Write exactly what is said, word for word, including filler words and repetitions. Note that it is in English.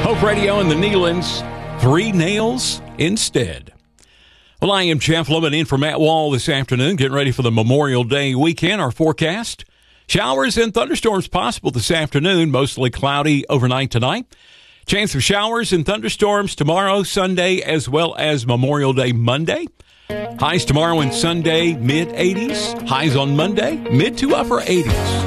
Hope Radio and the Nealons, three nails instead. Well, I am Jeff Lemon in for Matt Wall this afternoon, getting ready for the Memorial Day weekend. Our forecast, showers and thunderstorms possible this afternoon, mostly cloudy overnight tonight. Chance of showers and thunderstorms tomorrow, Sunday, as well as Memorial Day Monday. Highs tomorrow and Sunday, mid eighties. Highs on Monday, mid to upper eighties.